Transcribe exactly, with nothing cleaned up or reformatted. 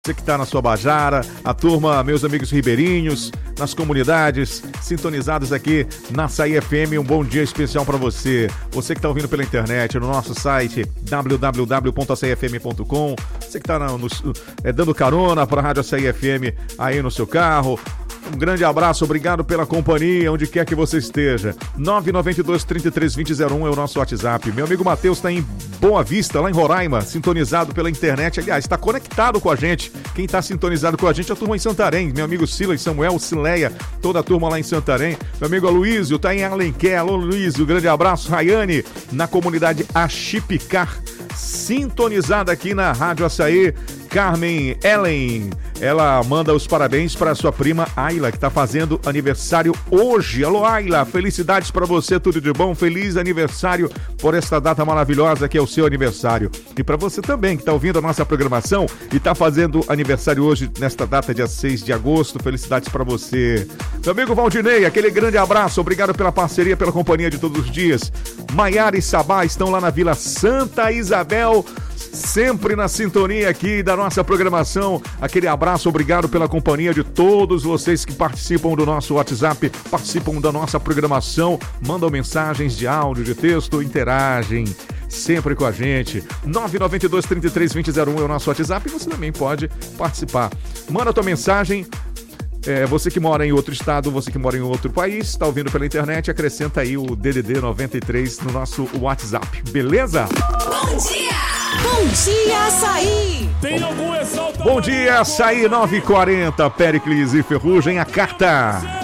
Você que está na sua Bajara, a turma, meus amigos ribeirinhos, nas comunidades, sintonizados aqui na Açaí F M, um bom dia especial para você. Você que está ouvindo pela internet, no nosso site w w w ponto açaí f m ponto com, você que está é, dando carona para a Rádio Açaí F M aí no seu carro. Um grande abraço, obrigado pela companhia, onde quer que você esteja. nove nove dois, três três dois zero zero um é o nosso WhatsApp. Meu amigo Matheus está em Boa Vista, lá em Roraima, sintonizado pela internet. Aliás, está conectado com a gente. Quem está sintonizado com a gente é a turma em Santarém. Meu amigo Silas, Samuel, Cileia, toda a turma lá em Santarém. Meu amigo Aloysio está em Alenquer. Alô, Luísio, grande abraço. Rayane, na comunidade Achipicar, sintonizada aqui na Rádio Açaí. Carmen Ellen, ela manda os parabéns para sua prima Ayla, que está fazendo aniversário hoje. Alô, Ayla, felicidades para você, tudo de bom, feliz aniversário por esta data maravilhosa que é o seu aniversário. E para você também que está ouvindo a nossa programação e está fazendo aniversário hoje, nesta data, dia seis de agosto, felicidades para você. Meu amigo Valdinei, aquele grande abraço, obrigado pela parceria, pela companhia de todos os dias. Maiara e Sabá estão lá na Vila Santa Isabel, sempre na sintonia aqui da nossa programação. Aquele abraço, obrigado pela companhia de todos vocês que participam do nosso WhatsApp, participam da nossa programação, mandam mensagens de áudio, de texto, interagem sempre com a gente. nove nove dois, três três dois zero um é o nosso WhatsApp e você também pode participar. Manda tua mensagem. É, você que mora em outro estado, você que mora em outro país, está ouvindo pela internet, acrescenta aí o D D D noventa e três no nosso WhatsApp, beleza? Bom dia! Bom dia, Açaí! Tem algum exaltador? Bom dia, Açaí, nove e quarenta, Péricles e Ferrugem, a carta.